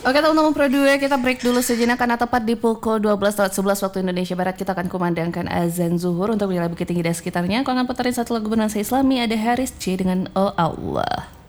Oke teman-teman Pro 2, kita break dulu sejenak karena tepat di pukul 12:11 waktu Indonesia Barat kita akan kumandangkan azan zuhur untuk wilayah Bukit Tinggi dan sekitarnya. Aku akan putarin satu lagu bernuansa Islami, ada Haris C dengan Oh Allah.